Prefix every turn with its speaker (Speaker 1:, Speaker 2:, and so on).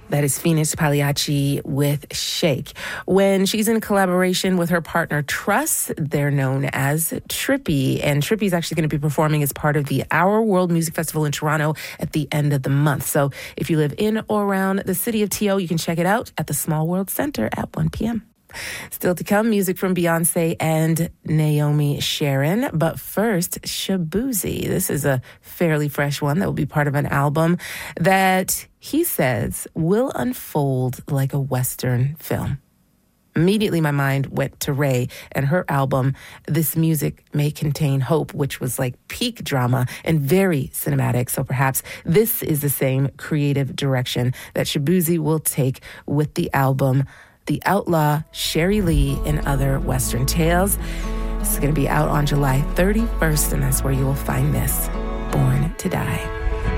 Speaker 1: That is Phoenix Pagliacci with Shake. When she's in collaboration with her partner Truss, they're known as Trippie. And Trippie is actually going to be performing as part of the Our World Music Festival in Toronto at the end of the month. So if you live in or around the city of TO, you can check it out at the Small World Center at 1 p.m. Still to come, music from Beyonce and Naomi Sharon. But first, Shaboozey. This is a fairly fresh one that will be part of an album that he says will unfold like a Western film. Immediately, my mind went to Ray and her album, This Music May Contain Hope, which was like peak drama and very cinematic. So perhaps this is the same creative direction that Shaboozey will take with the album The Outlaw, Sherry Lee, and Other Western Tales. This is going to be out on July 31st, and that's where you will find this, Born to Die.